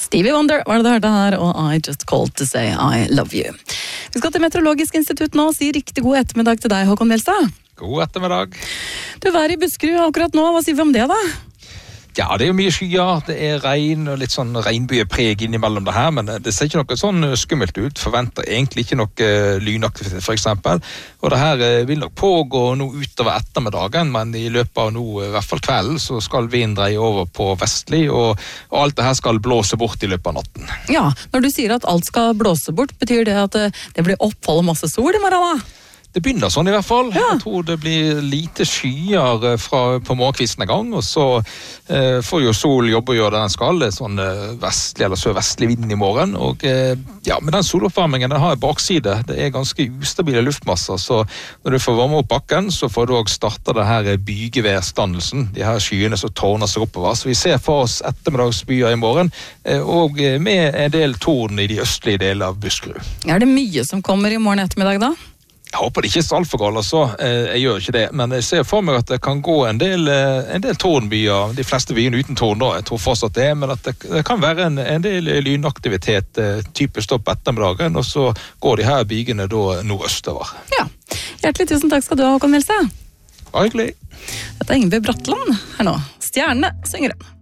Stevie Wonder var det du hørte her, og I just called to say I love you. Vi skal til Meteorologisk institutt nå og si riktig god ettermiddag til deg, Håkon Melstad. God ettermiddag. Du er i Buskerud akkurat nå, hva sier vi om det da? Ja, det er jo mye skyer, det er regn og litt sånn regnbypreg innimellom det her, men det ser ikke noe sånn skummelt ut, forventer egentlig ikke noe lynaktivitet for eksempel, og det her vil nok pågå noe utover ettermiddagen, men i løpet av nå, i hvert fall kvelden, så skal vinden dreie over på vestlig, og alt det her skal blåse bort i løpet av natten. Ja, når du sier at alt skal blåse bort, betyr det at det blir opphold og masse sol i morgen da? Det begynner sånn i hvert fall. Ja. Jeg tror det blir lite skyer på morgenkvisten en gang, og så får jo sol jobbe og gjøre det den skal, sånn vestlig eller sørvestlig vind i morgen, og ja, men den soloppvarmingen den har en bakside, det er ganske ustabile luftmasser, så når du får varme opp bakken, så får du også starte det her bygeværstandelsen, de her skyene som tårner seg oppover, så vi ser for oss ettermiddagsbyer i morgen, og med en del torden i de østlige deler av Buskerud. Er det mye som kommer i morgen ettermiddag da? Jeg håper det ikke er så alt for galt, altså. Jeg gjør ikke det, men jeg ser for meg at det kan gå en del tordenbyer, de fleste byene uten torden da, jeg tror fortsatt det, men at det kan være en del lynaktivitet typisk opp ettermiddagen, og så går de her bygene da nordøstover. Ja, hjertelig tusen takk skal du ha, Håkon Melstad. Hyggelig. Dette er Ingebjørg Bratland her nå. Stjerne synger den.